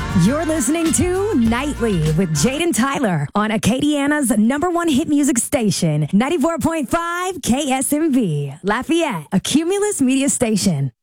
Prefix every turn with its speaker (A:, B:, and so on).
A: You're listening to Nightly with Jaden Tyler on Acadiana's #1 hit music station, 94.5 KSMV, Lafayette, a Cumulus media station.